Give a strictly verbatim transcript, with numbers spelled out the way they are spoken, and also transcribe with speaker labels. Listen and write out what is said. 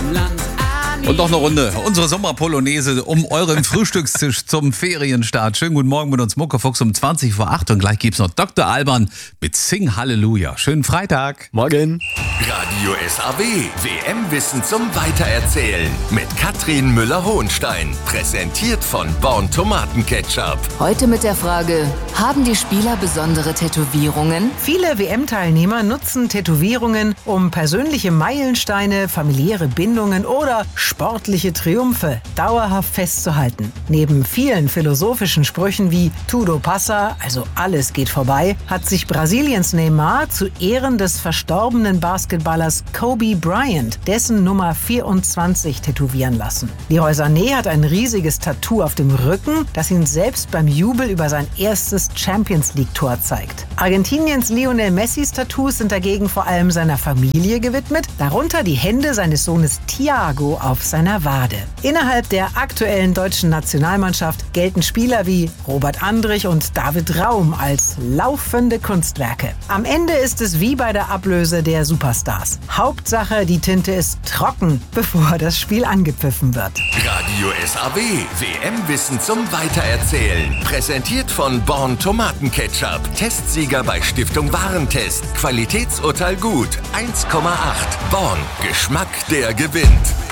Speaker 1: Und noch eine Runde. Unsere Sommerpolonaise um euren Frühstückstisch zum Ferienstart. Schönen guten Morgen mit uns Muckefuchs um zwanzig vor acht. Und gleich gibt's noch Doktor Alban mit Sing Halleluja. Schönen Freitag.
Speaker 2: Morgen.
Speaker 3: Radio S A W. W M-Wissen zum Weitererzählen. Mit Katrin Müller-Hohenstein. Präsentiert von Born Tomatenketchup.
Speaker 4: Heute mit der Frage, haben die Spieler besondere Tätowierungen?
Speaker 5: Viele W M-Teilnehmer nutzen Tätowierungen, um persönliche Meilensteine, familiäre Bindungen oder sportliche Triumphe dauerhaft festzuhalten. Neben vielen philosophischen Sprüchen wie Tudo passa, also alles geht vorbei, hat sich Brasiliens Neymar zu Ehren des verstorbenen Basketballers Kobe Bryant dessen Nummer vierundzwanzig tätowieren lassen. Leroy Sané hat ein riesiges Tattoo auf dem Rücken, das ihn selbst beim Jubel über sein erstes Champions-League-Tor zeigt. Argentiniens Lionel Messis Tattoos sind dagegen vor allem seiner Familie gewidmet, darunter die Hände seines Sohnes Thiago auf seiner Wade. Innerhalb der aktuellen deutschen Nationalmannschaft gelten Spieler wie Robert Andrich und David Raum als laufende Kunstwerke. Am Ende ist es wie bei der Ablöse der Superstars. Hauptsache, die Tinte ist trocken, bevor das Spiel angepfiffen wird.
Speaker 3: Radio S A W. W M-Wissen zum Weitererzählen. Präsentiert von Born Tomatenketchup. Testsieger bei Stiftung Warentest. Qualitätsurteil gut. eins Komma acht. Born. Geschmack, der gewinnt.